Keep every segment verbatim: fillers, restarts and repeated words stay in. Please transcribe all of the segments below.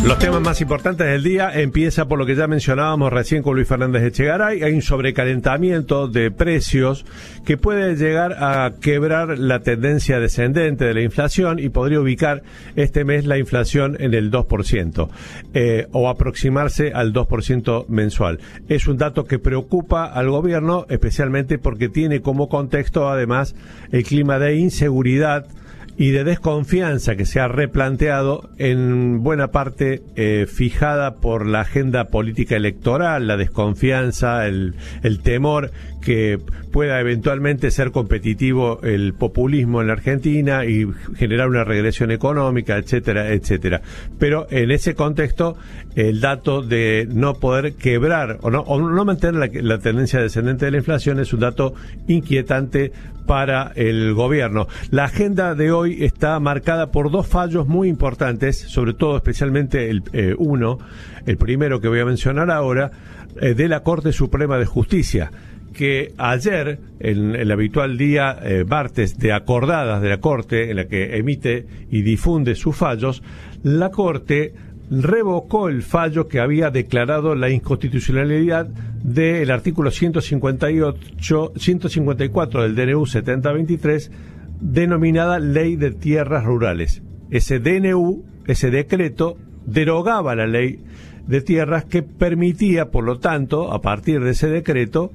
Los temas más importantes del día empieza por lo que ya mencionábamos recién con Luis Fernández Echegaray. Hay un sobrecalentamiento de precios que puede llegar a quebrar la tendencia descendente de la inflación y podría ubicar este mes la inflación en el dos por ciento eh, o aproximarse al dos por ciento mensual. Es un dato que preocupa al gobierno, especialmente porque tiene como contexto además el clima de inseguridad y de desconfianza que se ha replanteado en buena parte eh, fijada por la agenda política electoral, la desconfianza, el, el temor que pueda eventualmente ser competitivo el populismo en la Argentina y generar una regresión económica, etcétera, etcétera. Pero en ese contexto, el dato de no poder quebrar o no, o no mantener la, la tendencia descendente de la inflación es un dato inquietante para el gobierno. La agenda de hoy está marcada por dos fallos muy importantes, sobre todo especialmente el eh, uno, el primero que voy a mencionar ahora, eh, de la Corte Suprema de Justicia, que ayer, en el habitual día eh, martes de acordadas de la Corte, en la que emite y difunde sus fallos, la Corte revocó el fallo que había declarado la inconstitucionalidad del artículo ciento cincuenta y ocho, ciento cincuenta y cuatro del D N U setenta veintitrés, denominada Ley de Tierras Rurales. Ese D N U, ese decreto, derogaba la Ley de Tierras que permitía, por lo tanto, a partir de ese decreto,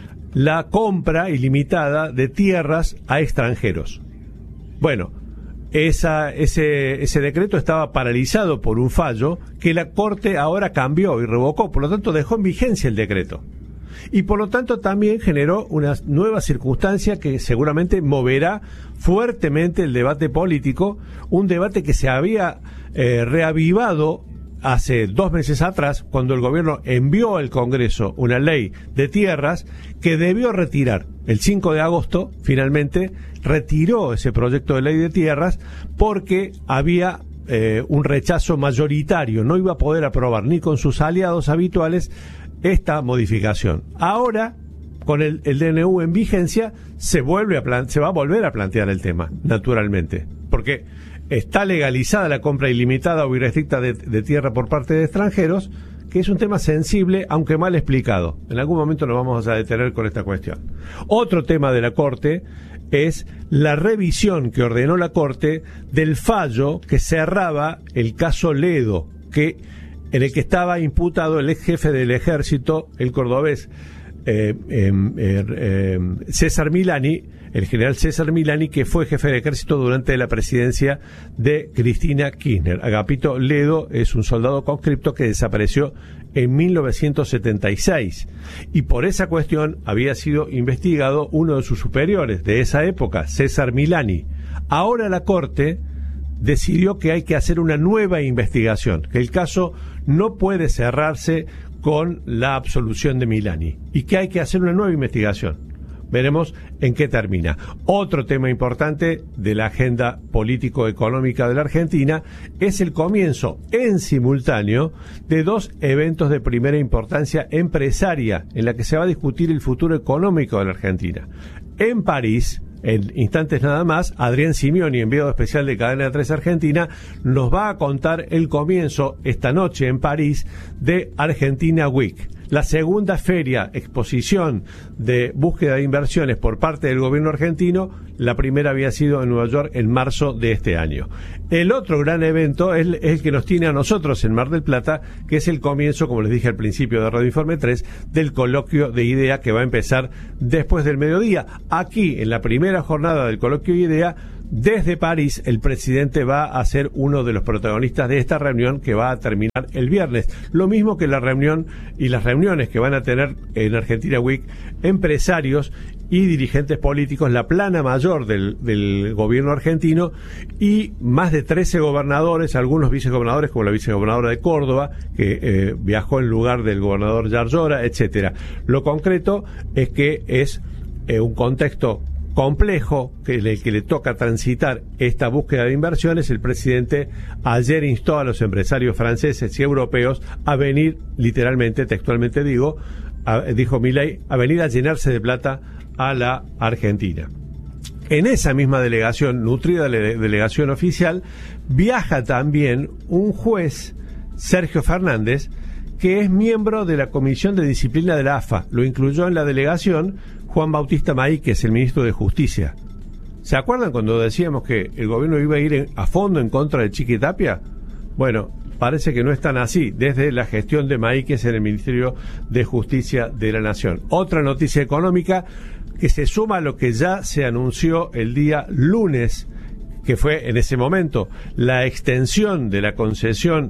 la compra ilimitada de tierras a extranjeros. Bueno, esa, ese, ese decreto estaba paralizado por un fallo que la Corte ahora cambió y revocó, por lo tanto dejó en vigencia el decreto. Y por lo tanto también generó una nueva circunstancia que seguramente moverá fuertemente el debate político, un debate que se había eh, reavivado hace dos meses atrás, cuando el gobierno envió al Congreso una ley de tierras que debió retirar. El cinco de agosto, finalmente, retiró ese proyecto de ley de tierras porque había eh, un rechazo mayoritario. No iba a poder aprobar ni con sus aliados habituales esta modificación. Ahora, con el, el D N U en vigencia, se vuelve a plan- se va a volver a plantear el tema, naturalmente, porque está legalizada la compra ilimitada o irrestricta de, de tierra por parte de extranjeros, que es un tema sensible, aunque mal explicado. En algún momento nos vamos a detener con esta cuestión. Otro tema de la Corte es la revisión que ordenó la Corte del fallo que cerraba el caso Ledo, que en el que estaba imputado el ex jefe del ejército, el cordobés eh, eh, eh, César Milani, el general César Milani, que fue jefe del ejército durante la presidencia de Cristina Kirchner. Agapito Ledo es un soldado conscripto que desapareció en mil novecientos setenta y seis y por esa cuestión había sido investigado uno de sus superiores de esa época, César Milani. Ahora la Corte decidió que hay que hacer una nueva investigación, que el caso no puede cerrarse con la absolución de Milani y que hay que hacer una nueva investigación. Veremos en qué termina. Otro tema importante de la agenda político-económica de la Argentina es el comienzo en simultáneo de dos eventos de primera importancia empresaria en la que se va a discutir el futuro económico de la Argentina. En París, en instantes nada más, Adrián Simioni, enviado especial de Cadena tres Argentina, nos va a contar el comienzo esta noche en París de Argentina Week, la segunda feria, exposición de búsqueda de inversiones por parte del gobierno argentino. La primera había sido en Nueva York en marzo de este año. El otro gran evento es el que nos tiene a nosotros en Mar del Plata, que es el comienzo, como les dije al principio de Radio Informe tres, del coloquio de IDEA que va a empezar después del mediodía. Aquí, en la primera jornada del coloquio de IDEA, desde París, el presidente va a ser uno de los protagonistas de esta reunión que va a terminar el viernes. Lo mismo que la reunión y las reuniones que van a tener en Argentina Week empresarios y dirigentes políticos, la plana mayor del, del gobierno argentino y más de trece gobernadores, algunos vicegobernadores como la vicegobernadora de Córdoba, que eh, viajó en lugar del gobernador Yarlora, etcétera. Lo concreto es que es eh, un contexto complejo que le, que le toca transitar esta búsqueda de inversiones. El presidente ayer instó a los empresarios franceses y europeos a venir, literalmente, textualmente digo, a, dijo Milei, a venir a llenarse de plata a la Argentina. En esa misma delegación, nutrida delegación oficial, viaja también un juez Sergio Fernández, que es miembro de la Comisión de Disciplina de la A F A. Lo incluyó en la delegación Juan Bautista Maíquez, el ministro de Justicia. ¿Se acuerdan cuando decíamos que el gobierno iba a ir en, a fondo en contra de Chiquitapia? Bueno, parece que no es tan así, desde la gestión de Maíquez en el Ministerio de Justicia de la Nación. Otra noticia económica que se suma a lo que ya se anunció el día lunes, que fue en ese momento la extensión de la concesión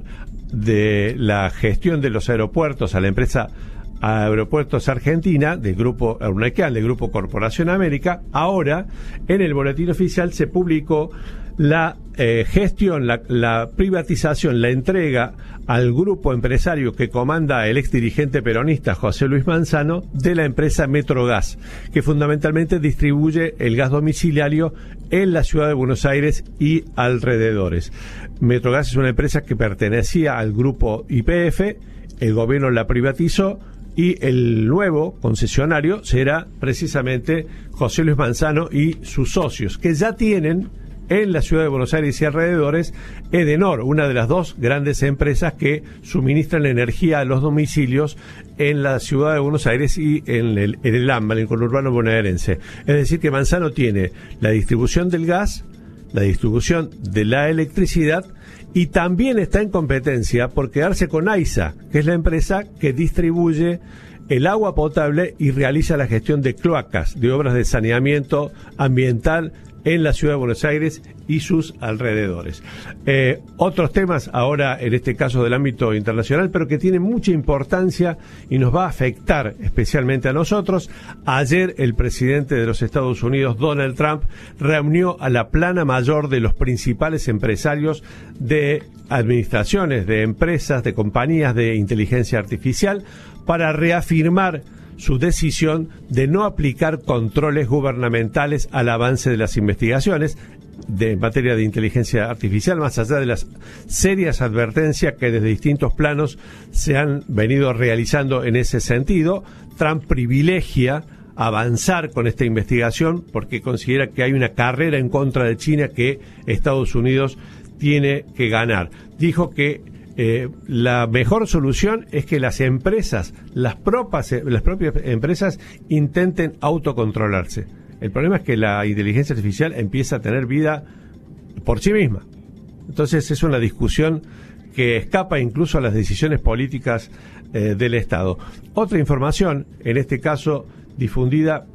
de la gestión de los aeropuertos a la empresa Aeropuertos Argentina, del grupo Eurnequian, del grupo Corporación América. Ahora, en el boletín oficial se publicó la eh, gestión, la, la privatización, la entrega al grupo empresario que comanda el ex dirigente peronista José Luis Manzano de la empresa Metrogas, que fundamentalmente distribuye el gas domiciliario en la ciudad de Buenos Aires y alrededores. Metrogas es una empresa que pertenecía al grupo Y P F, el gobierno la privatizó y el nuevo concesionario será precisamente José Luis Manzano y sus socios, que ya tienen en la ciudad de Buenos Aires y alrededores Edenor, una de las dos grandes empresas que suministran energía a los domicilios en la ciudad de Buenos Aires y en el, en el AMBA, en el conurbano bonaerense. Es decir, que Manzano tiene la distribución del gas, la distribución de la electricidad, y también está en competencia por quedarse con AISA, que es la empresa que distribuye el agua potable y realiza la gestión de cloacas, de obras de saneamiento ambiental en la ciudad de Buenos Aires y sus alrededores. Eh, otros temas ahora, en este caso del ámbito internacional, pero que tienen mucha importancia y nos va a afectar especialmente a nosotros. Ayer el presidente de los Estados Unidos, Donald Trump, reunió a la plana mayor de los principales empresarios de administraciones, de empresas, de compañías de inteligencia artificial para reafirmar su decisión de no aplicar controles gubernamentales al avance de las investigaciones de en materia de inteligencia artificial, más allá de las serias advertencias que desde distintos planos se han venido realizando en ese sentido. Trump privilegia avanzar con esta investigación porque considera que hay una carrera en contra de China que Estados Unidos tiene que ganar. Dijo que Eh, la mejor solución es que las empresas, las propias, las propias empresas intenten autocontrolarse. El problema es que la inteligencia artificial empieza a tener vida por sí misma. Entonces es una discusión que escapa incluso a las decisiones políticas eh, del Estado. Otra información, en este caso difundida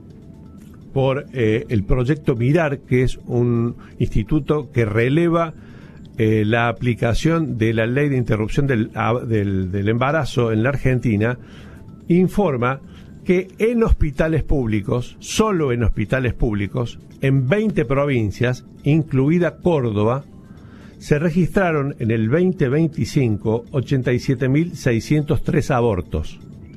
por eh, el proyecto Mirar, que es un instituto que releva Eh, la aplicación de la ley de interrupción del, del, del embarazo en la Argentina, informa que en hospitales públicos, solo en hospitales públicos, en veinte provincias, incluida Córdoba, se registraron en el veinte veinticinco ochenta y siete mil seiscientos tres abortos.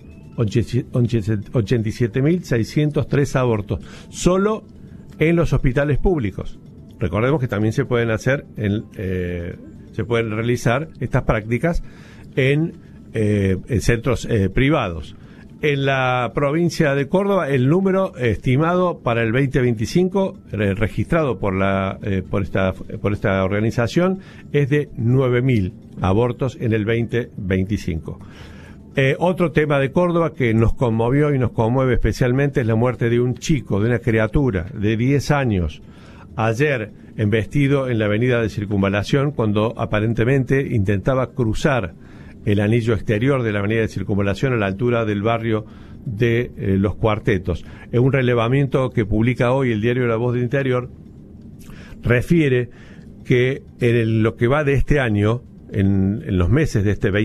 ochenta y siete mil seiscientos tres abortos, solo en los hospitales públicos. Recordemos que también se pueden hacer, en, eh, se pueden realizar estas prácticas en, eh, en centros eh, privados. En la provincia de Córdoba, el número estimado para el veinte veinticinco, eh, registrado por la eh, por esta por esta organización, es de nueve mil abortos en el veinte veinticinco. Eh, otro tema de Córdoba que nos conmovió y nos conmueve especialmente es la muerte de un chico, de una criatura de diez años. Ayer, embestido en la avenida de Circunvalación, cuando aparentemente intentaba cruzar el anillo exterior de la avenida de Circunvalación a la altura del barrio de eh, Los Cuartetos. En un relevamiento que publica hoy el diario La Voz del Interior, refiere que en el, lo que va de este año, en, en los meses de este veinte